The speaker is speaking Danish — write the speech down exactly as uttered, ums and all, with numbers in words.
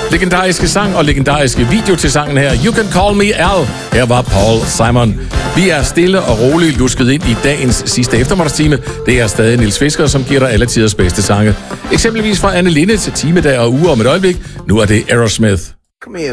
Legendariske sang og legendariske video til sangen her. You Can Call Me Al. Her var Paul Simon. Vi er stille og roligt lusket ind i dagens sidste eftermiddagstime. Det er stadig Niels Fisker, som giver dig alle tiders bedste sange. Eksempelvis fra Anne Linnet til Timedag og Uge om et øjeblik. Nu er det Aerosmith.